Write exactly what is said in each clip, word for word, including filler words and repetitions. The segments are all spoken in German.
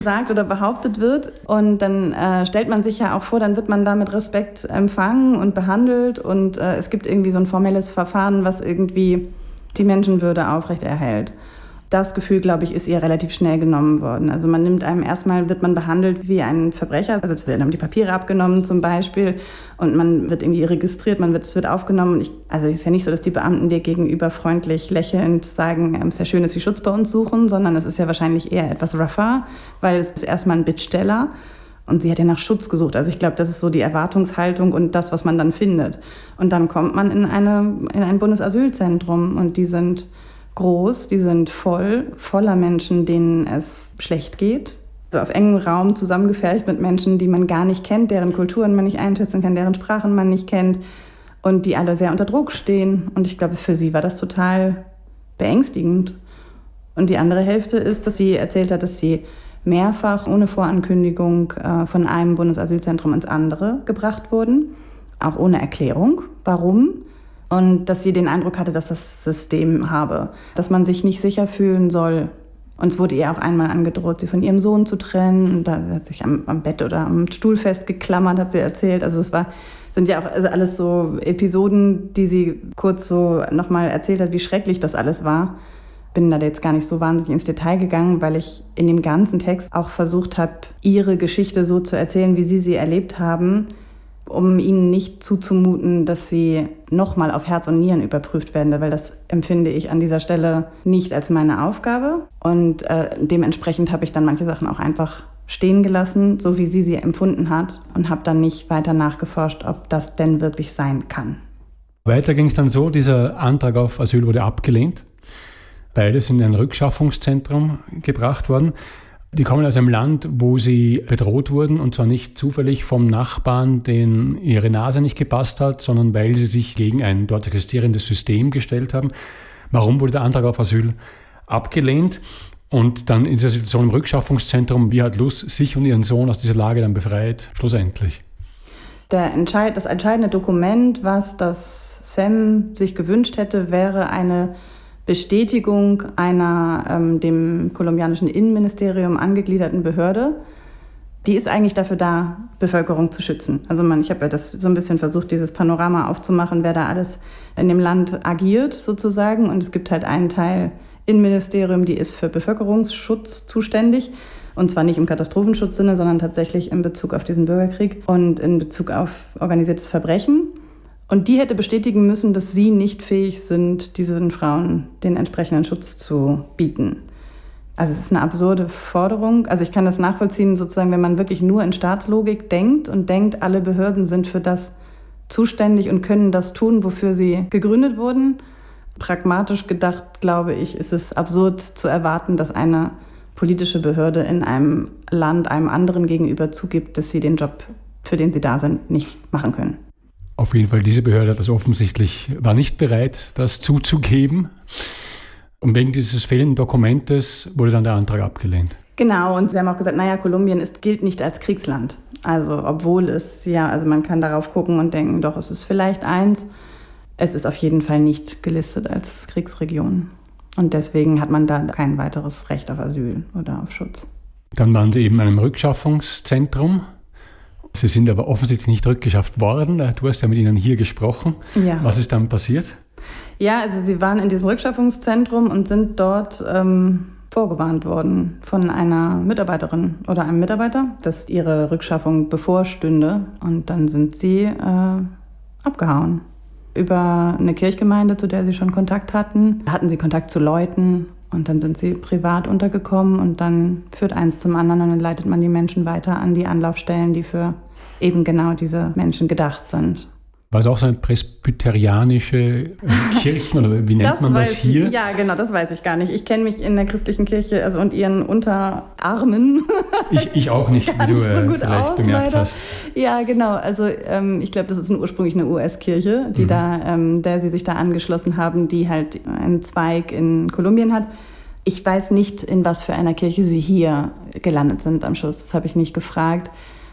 sagt oder behauptet wird. Und dann äh, stellt man sich ja auch vor, dann wird man da mit Respekt empfangen und behandelt. Und äh, es gibt irgendwie so ein formelles Verfahren, was irgendwie die Menschenwürde aufrechterhält. Das Gefühl, glaube ich, ist ihr relativ schnell genommen worden. Also man nimmt einem erstmal, wird man behandelt wie ein Verbrecher. Also es werden die Papiere abgenommen zum Beispiel und man wird irgendwie registriert, man wird, es wird aufgenommen. Und ich, also es ist ja nicht so, dass die Beamten dir gegenüber freundlich lächelnd sagen, es ist ja schön, dass sie Schutz bei uns suchen, sondern es ist ja wahrscheinlich eher etwas rougher, weil es ist erstmal ein Bittsteller und sie hat ja nach Schutz gesucht. Also ich glaube, das ist so die Erwartungshaltung und das, was man dann findet. Und dann kommt man in, eine, in ein Bundesasylzentrum und die sind groß, die sind voll, voller Menschen, denen es schlecht geht. So auf engem Raum zusammengefercht mit Menschen, die man gar nicht kennt, deren Kulturen man nicht einschätzen kann, deren Sprachen man nicht kennt und die alle sehr unter Druck stehen. Und ich glaube, für sie war das total beängstigend. Und die andere Hälfte ist, dass sie erzählt hat, dass sie mehrfach ohne Vorankündigung äh, von einem Bundesasylzentrum ins andere gebracht wurden, auch ohne Erklärung. Warum? Und dass sie den Eindruck hatte, dass das System habe, dass man sich nicht sicher fühlen soll. Und es wurde ihr auch einmal angedroht, sie von ihrem Sohn zu trennen. Und da hat sich am, am Bett oder am Stuhl festgeklammert, hat sie erzählt. Also es war, sind ja auch also alles so Episoden, die sie kurz so nochmal erzählt hat, wie schrecklich das alles war. Bin da jetzt gar nicht so wahnsinnig ins Detail gegangen, weil ich in dem ganzen Text auch versucht habe, ihre Geschichte so zu erzählen, wie sie sie erlebt haben, um ihnen nicht zuzumuten, dass sie nochmal auf Herz und Nieren überprüft werden, weil das empfinde ich an dieser Stelle nicht als meine Aufgabe. Und äh, dementsprechend habe ich dann manche Sachen auch einfach stehen gelassen, so wie sie sie empfunden hat, und habe dann nicht weiter nachgeforscht, ob das denn wirklich sein kann. Weiter ging es dann so, dieser Antrag auf Asyl wurde abgelehnt. Beide sind in ein Rückschaffungszentrum gebracht worden. Die kommen aus einem Land, wo sie bedroht wurden, und zwar nicht zufällig vom Nachbarn, den ihre Nase nicht gepasst hat, sondern weil sie sich gegen ein dort existierendes System gestellt haben. Warum wurde der Antrag auf Asyl abgelehnt? Und dann in dieser Situation im Rückschaffungszentrum, wie hat Luz sich und ihren Sohn aus dieser Lage dann befreit, schlussendlich? Der Entscheid, das entscheidende Dokument, was das Sam sich gewünscht hätte, wäre eine Bestätigung einer ähm, dem kolumbianischen Innenministerium angegliederten Behörde. Die ist eigentlich dafür da, Bevölkerung zu schützen. Also man, ich habe ja das so ein bisschen versucht, dieses Panorama aufzumachen, wer da alles in dem Land agiert sozusagen. Und es gibt halt einen Teil Innenministerium, die ist für Bevölkerungsschutz zuständig. Und zwar nicht im Katastrophenschutzsinne, sondern tatsächlich in Bezug auf diesen Bürgerkrieg und in Bezug auf organisiertes Verbrechen. Und die hätte bestätigen müssen, dass sie nicht fähig sind, diesen Frauen den entsprechenden Schutz zu bieten. Also es ist eine absurde Forderung. Also ich kann das nachvollziehen, sozusagen, wenn man wirklich nur in Staatslogik denkt und denkt, alle Behörden sind für das zuständig und können das tun, wofür sie gegründet wurden. Pragmatisch gedacht, glaube ich, ist es absurd zu erwarten, dass eine politische Behörde in einem Land einem anderen gegenüber zugibt, dass sie den Job, für den sie da sind, nicht machen können. Auf jeden Fall, diese Behörde hat das offensichtlich, war nicht bereit, das zuzugeben. Und wegen dieses fehlenden Dokumentes wurde dann der Antrag abgelehnt. Genau, und sie haben auch gesagt, naja, Kolumbien ist, gilt nicht als Kriegsland. Also obwohl es, ja, also man kann darauf gucken und denken, doch, es ist vielleicht eins. Es ist auf jeden Fall nicht gelistet als Kriegsregion. Und deswegen hat man da kein weiteres Recht auf Asyl oder auf Schutz. Dann waren sie eben in einem Rückschaffungszentrum. Sie sind aber offensichtlich nicht rückgeschafft worden. Du hast ja mit ihnen hier gesprochen. Ja. Was ist dann passiert? Ja, also sie waren in diesem Rückschaffungszentrum und sind dort ähm, vorgewarnt worden von einer Mitarbeiterin oder einem Mitarbeiter, dass ihre Rückschaffung bevorstünde. Und dann sind sie äh, abgehauen. Über eine Kirchgemeinde, zu der sie schon Kontakt hatten, hatten sie Kontakt zu Leuten. Und dann sind sie privat untergekommen und dann führt eins zum anderen und dann leitet man die Menschen weiter an die Anlaufstellen, die für eben genau diese Menschen gedacht sind. War es auch so eine presbyterianische Kirche oder wie nennt das man das hier? Ich, ja, genau, das weiß ich gar nicht. Ich kenne mich in der christlichen Kirche also und ihren Unterarmen. Ich, ich auch nicht, wie du nicht so äh, gut vielleicht aus, bemerkt leider. hast. Ja, genau. Also ähm, ich glaube, das ist eine, ursprünglich eine U S-Kirche, die mhm. da, ähm, der sie sich da angeschlossen haben, die halt einen Zweig in Kolumbien hat. Ich weiß nicht, in was für einer Kirche sie hier gelandet sind am Schluss. Das habe ich nicht gefragt.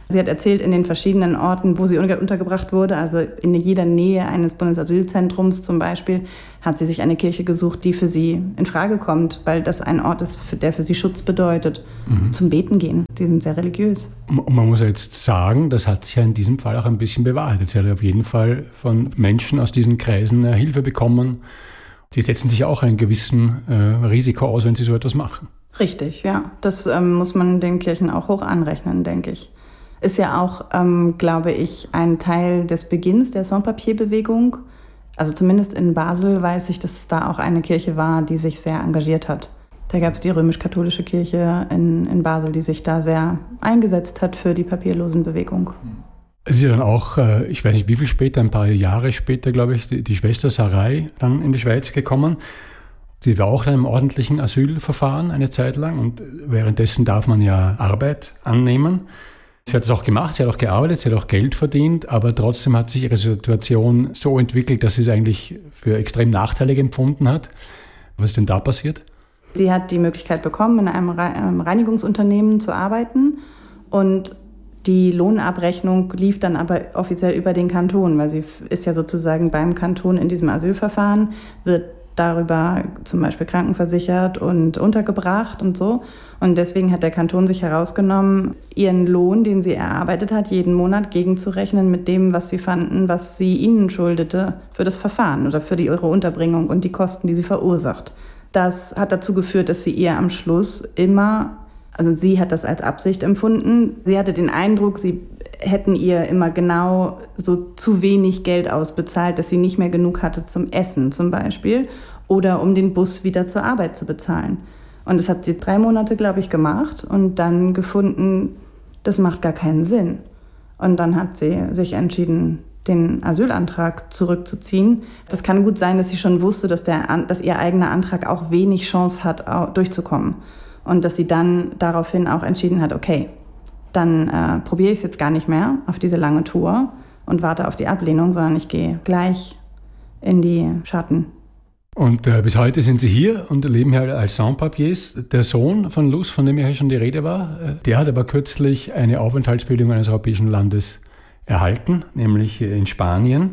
Sie hat erzählt, in den verschiedenen Orten, wo sie untergebracht wurde, also in jeder Nähe eines Bundesasylzentrums zum Beispiel, hat sie sich eine Kirche gesucht, die für sie in Frage kommt, weil das ein Ort ist, der für sie Schutz bedeutet. Mhm. Zum Beten gehen. Die sind sehr religiös. Und man muss ja jetzt sagen, das hat sich ja in diesem Fall auch ein bisschen bewahrheitet. Sie hat auf jeden Fall von Menschen aus diesen Kreisen Hilfe bekommen. Die setzen sich auch einem gewissen äh, Risiko aus, wenn sie so etwas machen. Richtig, ja. Das ähm, muss man den Kirchen auch hoch anrechnen, denke ich. Ist ja auch, ähm, glaube ich, ein Teil des Beginns der Sans-Papier-Bewegung. Also zumindest in Basel weiß ich, dass es da auch eine Kirche war, die sich sehr engagiert hat. Da gab es die römisch-katholische Kirche in, in Basel, die sich da sehr eingesetzt hat für die Papierlosenbewegung. Es ist ja dann auch, ich weiß nicht wie viel später, ein paar Jahre später, glaube ich, die, die Schwester Sarai dann in die Schweiz gekommen. Sie war auch in einem ordentlichen Asylverfahren eine Zeit lang und währenddessen darf man ja Arbeit annehmen. Sie hat es auch gemacht, sie hat auch gearbeitet, sie hat auch Geld verdient, aber trotzdem hat sich ihre Situation so entwickelt, dass sie es eigentlich für extrem nachteilig empfunden hat. Was ist denn da passiert? Sie hat die Möglichkeit bekommen, in einem Reinigungsunternehmen zu arbeiten und die Lohnabrechnung lief dann aber offiziell über den Kanton, weil sie ist ja sozusagen beim Kanton in diesem Asylverfahren, wird darüber zum Beispiel krankenversichert und untergebracht und so. Und deswegen hat der Kanton sich herausgenommen, ihren Lohn, den sie erarbeitet hat, jeden Monat gegenzurechnen mit dem, was sie fanden, was sie ihnen schuldete für das Verfahren oder für die, ihre Unterbringung und die Kosten, die sie verursacht. Das hat dazu geführt, dass sie ihr am Schluss immer, also sie hat das als Absicht empfunden, sie hatte den Eindruck, sie hätten ihr immer genau so zu wenig Geld ausbezahlt, dass sie nicht mehr genug hatte zum Essen zum Beispiel oder um den Bus wieder zur Arbeit zu bezahlen. Und das hat sie drei Monate, glaube ich, gemacht und dann gefunden, das macht gar keinen Sinn. Und dann hat sie sich entschieden, den Asylantrag zurückzuziehen. Das kann gut sein, dass sie schon wusste, dass, der, dass ihr eigener Antrag auch wenig Chance hat, durchzukommen. Und dass sie dann daraufhin auch entschieden hat, okay, dann äh, probiere ich es jetzt gar nicht mehr auf diese lange Tour und warte auf die Ablehnung, sondern ich gehe gleich in die Schatten. Und äh, bis heute sind Sie hier und leben hier als Sans-Papiers. Der Sohn von Luz, von dem ja schon die Rede war, äh, der hat aber kürzlich eine Aufenthaltsbewilligung eines europäischen Landes erhalten, nämlich in Spanien.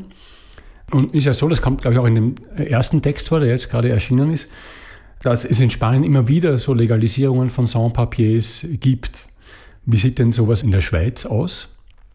Und ist ja so, das kommt, glaube ich, auch in dem ersten Text vor, der jetzt gerade erschienen ist, dass es in Spanien immer wieder so Legalisierungen von Sans-Papiers gibt. Wie sieht denn sowas in der Schweiz aus?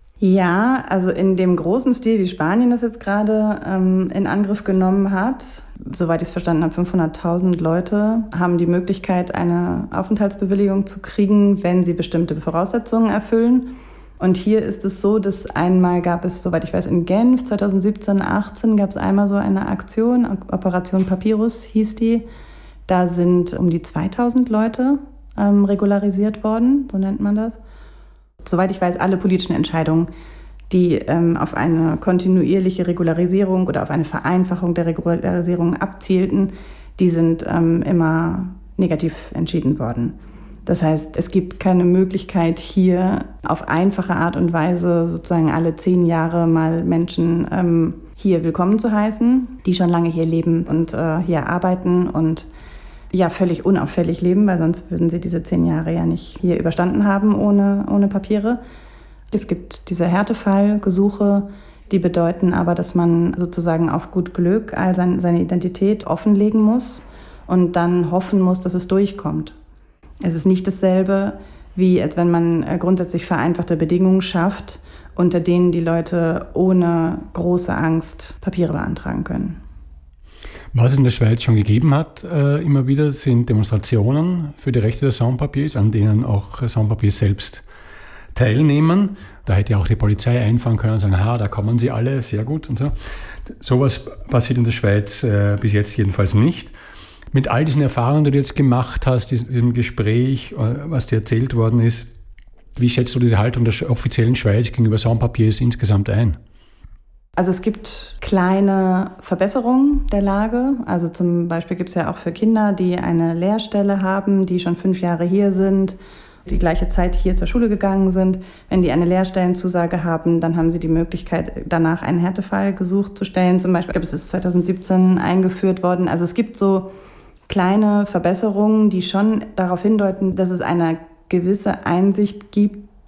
Ja, also in dem großen Stil, wie Spanien das jetzt gerade ähm, in Angriff genommen hat, soweit ich es verstanden habe, fünfhunderttausend Leute haben die Möglichkeit, eine Aufenthaltsbewilligung zu kriegen, wenn sie bestimmte Voraussetzungen erfüllen. Und hier ist es so, dass einmal gab es, soweit ich weiß, in Genf zweitausendsiebzehn, achtzehn gab es einmal so eine Aktion, Operation Papyrus hieß die. Da sind um die zweitausend Leute ähm, regularisiert worden, so nennt man das. Soweit ich weiß, alle politischen Entscheidungen, die ähm, auf eine kontinuierliche Regularisierung oder auf eine Vereinfachung der Regularisierung abzielten, die sind ähm, immer negativ entschieden worden. Das heißt, es gibt keine Möglichkeit, hier auf einfache Art und Weise sozusagen alle zehn Jahre mal Menschen ähm, hier willkommen zu heißen, die schon lange hier leben und äh, hier arbeiten und ja völlig unauffällig leben, weil sonst würden sie diese zehn Jahre ja nicht hier überstanden haben ohne, ohne Papiere. Es gibt diese Härtefallgesuche, die bedeuten aber, dass man sozusagen auf gut Glück all sein, seine Identität offenlegen muss und dann hoffen muss, dass es durchkommt. Es ist nicht dasselbe, wie als wenn man grundsätzlich vereinfachte Bedingungen schafft, unter denen die Leute ohne große Angst Papiere beantragen können. Was es in der Schweiz schon gegeben hat, äh, immer wieder, sind Demonstrationen für die Rechte der Sans-Papiers, an denen auch Sans-Papiers selbst teilnehmen. Da hätte ja auch die Polizei einfahren können und sagen, ha, da kommen sie alle, sehr gut und so. Sowas passiert in der Schweiz äh, bis jetzt jedenfalls nicht. Mit all diesen Erfahrungen, die du jetzt gemacht hast, diesem Gespräch, was dir erzählt worden ist, wie schätzt du diese Haltung der offiziellen Schweiz gegenüber Sans-Papiers insgesamt ein? Also es gibt kleine Verbesserungen der Lage. Also zum Beispiel gibt es ja auch für Kinder, die eine Lehrstelle haben, die schon fünf Jahre hier sind, die gleiche Zeit hier zur Schule gegangen sind. Wenn die eine Lehrstellenzusage haben, dann haben sie die Möglichkeit, danach einen Härtefallgesuch zu stellen. Zum Beispiel, ich glaube, es ist zweitausendsiebzehn eingeführt worden. Also es gibt so kleine Verbesserungen, die schon darauf hindeuten, dass es eine gewisse Einsicht gibt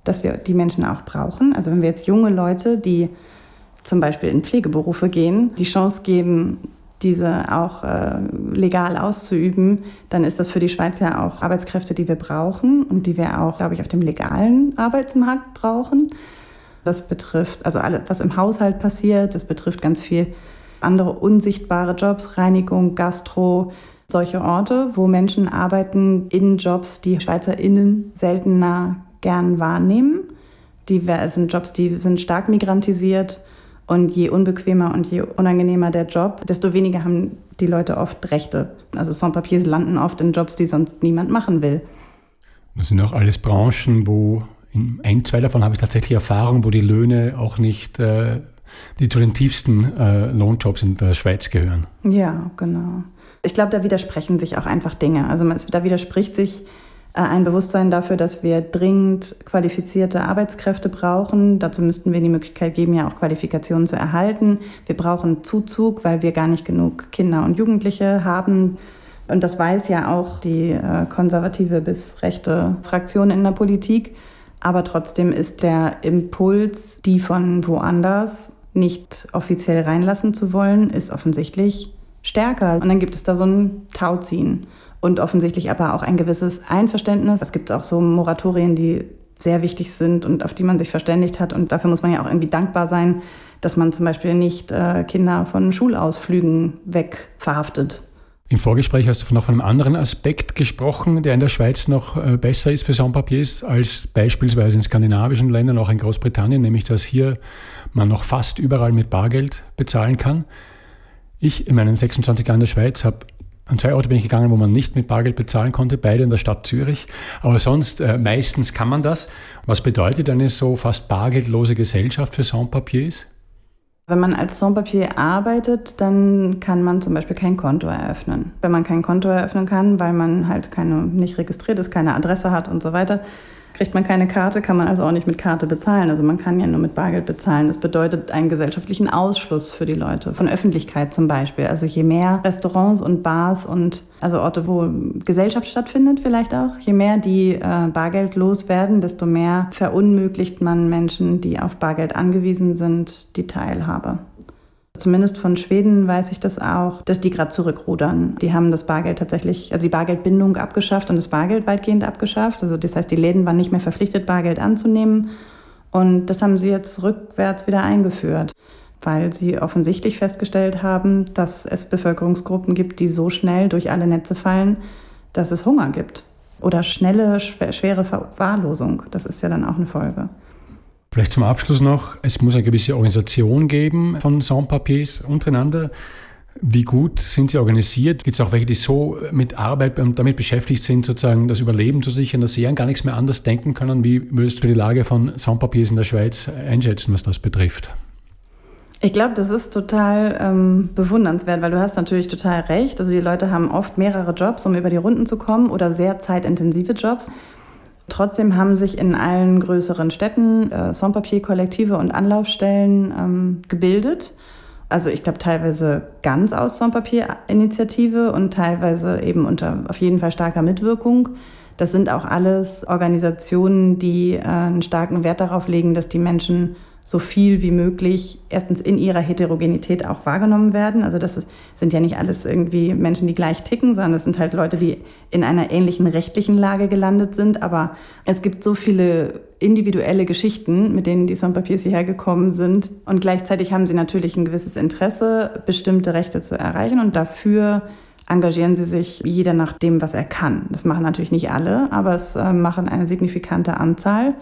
dass wir die Menschen auch brauchen. Also wenn wir jetzt junge Leute, die zum Beispiel in Pflegeberufe gehen, die Chance geben, diese auch äh, legal auszuüben, dann ist das für die Schweiz ja auch Arbeitskräfte, die wir brauchen und die wir auch, glaube ich, auf dem legalen Arbeitsmarkt brauchen. Das betrifft also alles, was im Haushalt passiert, das betrifft ganz viel andere unsichtbare Jobs, Reinigung, Gastro, solche Orte, wo Menschen arbeiten in Jobs, die SchweizerInnen seltener gern wahrnehmen. Die sind Jobs, die sind stark migrantisiert und je unbequemer und je unangenehmer der Job, desto weniger haben die Leute oft Rechte. Also Sans-Papiers landen oft in Jobs, die sonst niemand machen will. Das sind auch alles Branchen, wo in ein, zwei davon habe ich tatsächlich Erfahrung, wo die Löhne auch nicht äh, die zu den tiefsten äh, Lohnjobs in der Schweiz gehören. Ja, genau. Ich glaube, da widersprechen sich auch einfach Dinge. Also es, da widerspricht sich äh, ein Bewusstsein dafür, dass wir dringend qualifizierte Arbeitskräfte brauchen. Dazu müssten wir die Möglichkeit geben, ja auch Qualifikationen zu erhalten. Wir brauchen Zuzug, weil wir gar nicht genug Kinder und Jugendliche haben. Und das weiß ja auch die äh, konservative bis rechte Fraktion in der Politik. Aber trotzdem ist der Impuls, die von woanders nicht offiziell reinlassen zu wollen, ist offensichtlich stärker. Und dann gibt es da so ein Tauziehen und offensichtlich aber auch ein gewisses Einverständnis. Es gibt auch so Moratorien, die sehr wichtig sind und auf die man sich verständigt hat. Und dafür muss man ja auch irgendwie dankbar sein, dass man zum Beispiel nicht äh, Kinder von Schulausflügen wegverhaftet. Im Vorgespräch hast du noch von einem anderen Aspekt gesprochen, der in der Schweiz noch besser ist für Sans-Papiers als beispielsweise in skandinavischen Ländern, auch in Großbritannien, nämlich dass hier man noch fast überall mit Bargeld bezahlen kann. Ich in meinen sechsundzwanzig Jahren in der Schweiz habe an zwei Orte bin ich gegangen, wo man nicht mit Bargeld bezahlen konnte, beide in der Stadt Zürich. Aber sonst, äh, meistens kann man das. Was bedeutet eine so fast bargeldlose Gesellschaft für Sans-Papiers? Wenn man als Sans-Papier arbeitet, dann kann man zum Beispiel kein Konto eröffnen. Wenn man kein Konto eröffnen kann, weil man halt keine, nicht registriert ist, keine Adresse hat und so weiter, kriegt man keine Karte, kann man also auch nicht mit Karte bezahlen. Also man kann ja nur mit Bargeld bezahlen. Das bedeutet einen gesellschaftlichen Ausschluss für die Leute, von Öffentlichkeit zum Beispiel. Also je mehr Restaurants und Bars und also Orte, wo Gesellschaft stattfindet vielleicht auch, je mehr die äh, bargeldlos werden, desto mehr verunmöglicht man Menschen, die auf Bargeld angewiesen sind, die Teilhabe. Zumindest von Schweden weiß ich das auch, dass die gerade zurückrudern. Die haben das Bargeld tatsächlich, also die Bargeldbindung abgeschafft und das Bargeld weitgehend abgeschafft. Also das heißt, die Läden waren nicht mehr verpflichtet, Bargeld anzunehmen. Und das haben sie jetzt rückwärts wieder eingeführt, weil sie offensichtlich festgestellt haben, dass es Bevölkerungsgruppen gibt, die so schnell durch alle Netze fallen, dass es Hunger gibt. Oder schnelle, schwere Verwahrlosung. Das ist ja dann auch eine Folge. Vielleicht zum Abschluss noch, es muss eine gewisse Organisation geben von Sans-Papiers untereinander. Wie gut sind sie organisiert? Gibt es auch welche, die so mit Arbeit und damit beschäftigt sind, sozusagen das Überleben zu sichern, dass sie an gar nichts mehr anders denken können? Wie würdest du die Lage von Sans-Papiers in der Schweiz einschätzen, was das betrifft? Ich glaube, das ist total ähm, bewundernswert, weil du hast natürlich total recht. Also die Leute haben oft mehrere Jobs, um über die Runden zu kommen oder sehr zeitintensive Jobs. Trotzdem haben sich in allen größeren Städten äh, Sans-Papier-Kollektive und Anlaufstellen ähm, gebildet. Also ich glaube teilweise ganz aus Sans-Papier-Initiative und teilweise eben unter auf jeden Fall starker Mitwirkung. Das sind auch alles Organisationen, die äh, einen starken Wert darauf legen, dass die Menschen so viel wie möglich erstens in ihrer Heterogenität auch wahrgenommen werden. Also das sind ja nicht alles irgendwie Menschen, die gleich ticken, sondern das sind halt Leute, die in einer ähnlichen rechtlichen Lage gelandet sind. Aber es gibt so viele individuelle Geschichten, mit denen die Sans-Papiers hierher gekommen sind. Und gleichzeitig haben sie natürlich ein gewisses Interesse, bestimmte Rechte zu erreichen. Und dafür engagieren sie sich jeder nach dem, was er kann. Das machen natürlich nicht alle, aber es äh, machen eine signifikante Anzahl.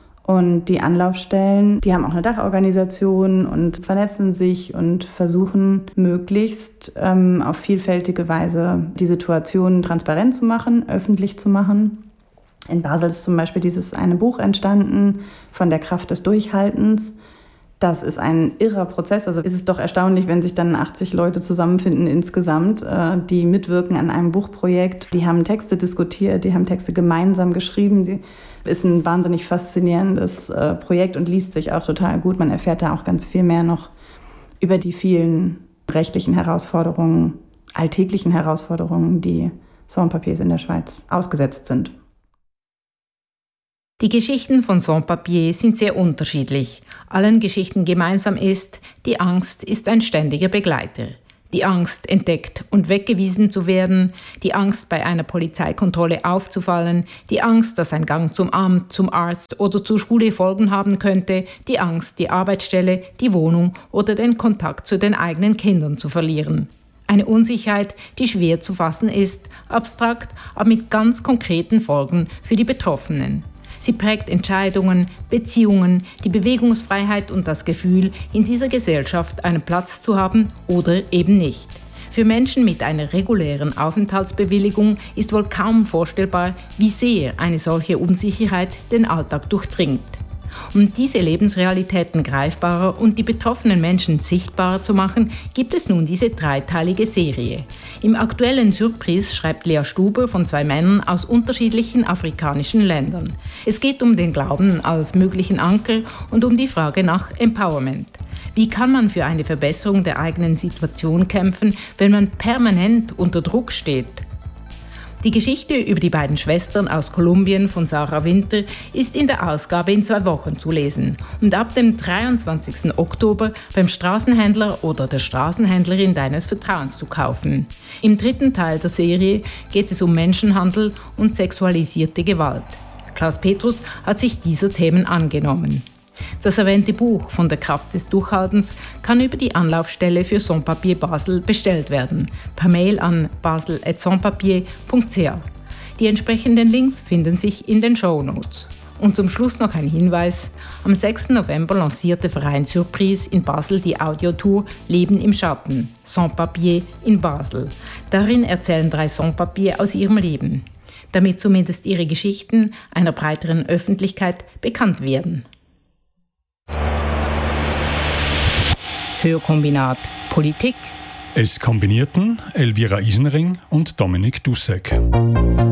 Und die Anlaufstellen, die haben auch eine Dachorganisation und vernetzen sich und versuchen möglichst ähm, auf vielfältige Weise die Situation transparent zu machen, öffentlich zu machen. In Basel ist zum Beispiel dieses eine Buch entstanden von der Kraft des Durchhaltens. Das ist ein irrer Prozess. Also ist es doch erstaunlich, wenn sich dann achtzig Leute zusammenfinden insgesamt, äh, die mitwirken an einem Buchprojekt. Die haben Texte diskutiert, die haben Texte gemeinsam geschrieben. Sie ist ein wahnsinnig faszinierendes äh, Projekt und liest sich auch total gut. Man erfährt da auch ganz viel mehr noch über die vielen rechtlichen Herausforderungen, alltäglichen Herausforderungen, die Sans-Papiers in der Schweiz ausgesetzt sind. Die Geschichten von Sans-Papiers sind sehr unterschiedlich. Allen Geschichten gemeinsam ist, die Angst ist ein ständiger Begleiter. Die Angst, entdeckt und weggewiesen zu werden, die Angst, bei einer Polizeikontrolle aufzufallen, die Angst, dass ein Gang zum Amt, zum Arzt oder zur Schule Folgen haben könnte, die Angst, die Arbeitsstelle, die Wohnung oder den Kontakt zu den eigenen Kindern zu verlieren. Eine Unsicherheit, die schwer zu fassen ist, abstrakt, aber mit ganz konkreten Folgen für die Betroffenen. Sie prägt Entscheidungen, Beziehungen, die Bewegungsfreiheit und das Gefühl, in dieser Gesellschaft einen Platz zu haben oder eben nicht. Für Menschen mit einer regulären Aufenthaltsbewilligung ist wohl kaum vorstellbar, wie sehr eine solche Unsicherheit den Alltag durchdringt. Um diese Lebensrealitäten greifbarer und die betroffenen Menschen sichtbarer zu machen, gibt es nun diese dreiteilige Serie. Im aktuellen Surprise schreibt Lea Stuber von zwei Männern aus unterschiedlichen afrikanischen Ländern. Es geht um den Glauben als möglichen Anker und um die Frage nach Empowerment. Wie kann man für eine Verbesserung der eigenen Situation kämpfen, wenn man permanent unter Druck steht? Die Geschichte über die beiden Schwestern aus Kolumbien von Sarah Winter ist in der Ausgabe in zwei Wochen zu lesen und ab dem dreiundzwanzigsten Oktober beim Straßenhändler oder der Straßenhändlerin deines Vertrauens zu kaufen. Im dritten Teil der Serie geht es um Menschenhandel und sexualisierte Gewalt. Klaus Petrus hat sich dieser Themen angenommen. Das erwähnte Buch von der Kraft des Durchhaltens kann über die Anlaufstelle für Sans-Papiers Basel bestellt werden, per Mail an basel at sans papier punkt c h. Die entsprechenden Links finden sich in den Shownotes. Und zum Schluss noch ein Hinweis: Am sechsten November lanciert der Verein Surprise in Basel die Audiotour Leben im Schatten, Sans-Papiers in Basel. Darin erzählen drei Sans-Papiers aus ihrem Leben, damit zumindest ihre Geschichten einer breiteren Öffentlichkeit bekannt werden. Hörkombinat Politik. Es kombinierten Elvira Isenring und Dominik Dussek.